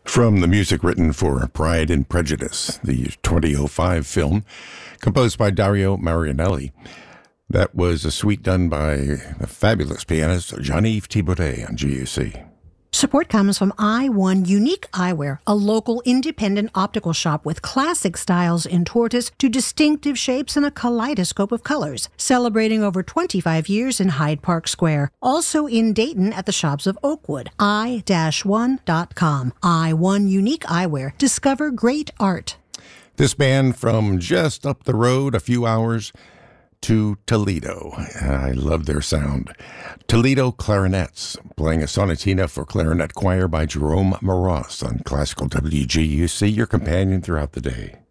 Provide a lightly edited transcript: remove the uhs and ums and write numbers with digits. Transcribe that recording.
From the music written for Pride and Prejudice, the 2005 film, composed by Dario Marianelli. That was a suite done by the fabulous pianist Jean-Yves Thibaudet on GUC. Support comes from I1 Unique Eyewear, a local independent optical shop with classic styles in tortoise to distinctive shapes and a kaleidoscope of colors, celebrating over 25 years in Hyde Park Square. Also in Dayton at the shops of Oakwood. i-1.com. I1 Unique Eyewear. Discover great art. This band from just up the road a few hours to Toledo. I love their sound. Toledo Clarinets, playing a sonatina for clarinet choir by Jerome Moross on Classical WGUC, your companion throughout the day.